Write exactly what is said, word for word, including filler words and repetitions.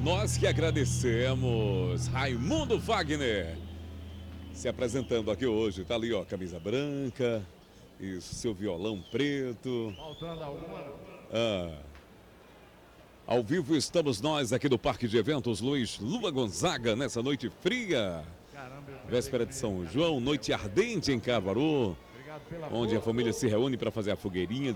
Nós que agradecemos. Raimundo Wagner se apresentando aqui hoje. Tá ali, ó, camisa branca. Isso, seu violão preto. Faltando alguma? Ah. Ao vivo estamos nós aqui do Parque de Eventos Luiz Lua Gonzaga, nessa noite fria. Caramba, Véspera de São João, noite ardente em Caruaru, onde a família se reúne para fazer a fogueirinha.